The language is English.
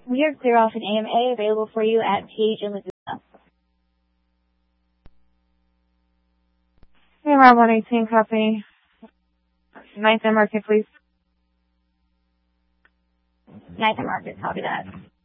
We are clear off an AMA available for you at Page and Laguna. Hey, Rob 118, copy. 9th and Market, please. 9th and Market, copy that.